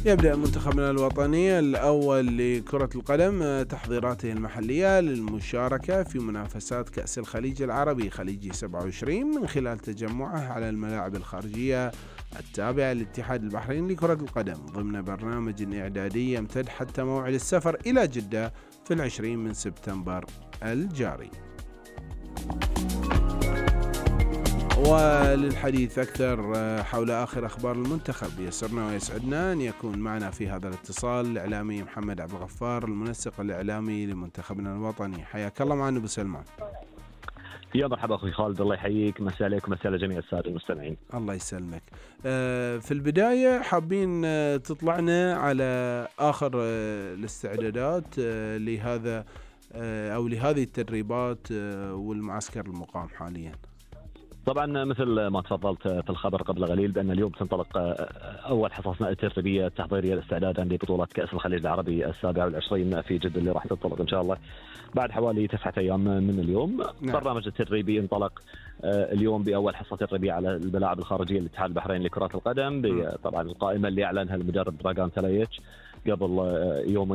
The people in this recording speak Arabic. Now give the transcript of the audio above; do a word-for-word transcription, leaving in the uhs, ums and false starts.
يبدأ منتخبنا الوطني الأول لكرة القدم تحضيراته المحلية للمشاركة في منافسات كأس الخليج العربي خليجي سبعة وعشرين من خلال تجمعه على الملاعب الخارجية التابعة للاتحاد البحريني لكرة القدم ضمن برنامج إعدادي يمتد حتى موعد السفر إلى جدة في العشرين من سبتمبر الجاري. وللحديث أكثر حول آخر أخبار المنتخب يسرنا ويسعدنا أن يكون معنا في هذا الاتصال الإعلامي محمد عبد الغفار المنسق الإعلامي لمنتخبنا الوطني. حياك الله معنا أبو سلمان. يا مرحبا أخوي خالد، الله يحييك، مساء عليك ومساء على جميع السادة المستمعين. الله يسلمك. في البداية حابين تطلعنا على آخر الاستعدادات لهذا أو لهذه التدريبات والمعسكر المقام حاليا. طبعا مثل ما تفضلت في الخبر قبل قليل بأن اليوم تنطلق أول حصصنا التدريبية التحضيرية استعدادا لبطولة كأس الخليج العربي السابع والعشرين في جدة اللي راح تنطلق إن شاء الله بعد حوالي تسعة أيام من اليوم. نعم. برنامج التدريبي انطلق اليوم بأول حصة تدريبية على الملاعب الخارجية للاتحاد البحريني لكرة القدم. طبعا القائمة اللي أعلنها المدرب دراغان تلايتش قبل يوم